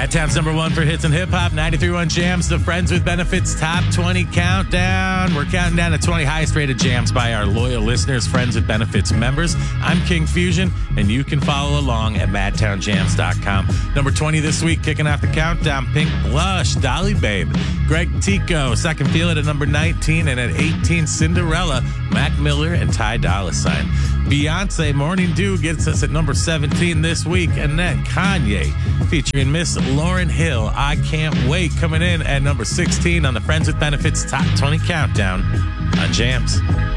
Madtown's number one for hits and hip hop, 93.1 Jams, the Friends with Benefits Top 20 Countdown. We're counting down the 20 highest rated jams by our loyal listeners, Friends with Benefits members. I'm King Fusion, and you can follow along at madtownjams.com. Number 20 this week, kicking off the countdown, Pink Blush, Dolly Babe. Greg Tico, Second Feel It at number 19, and at 18, Cinderella, Mac Miller, and Ty Dolla $ign. Beyonce, Morning Dew gets us at number 17 this week, and then Kanye featuring Miss Lauryn Hill, I Can't Wait, coming in at number 16 on the Friends with Benefits Top 20 Countdown on Jams.